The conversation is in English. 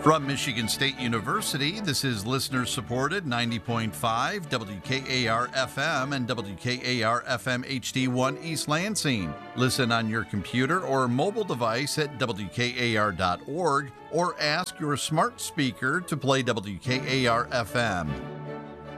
From Michigan State University, this is listener-supported 90.5 WKAR FM and WKAR FM HD1 East Lansing. Listen on your computer or mobile device at WKAR.org or ask your smart speaker to play WKAR FM.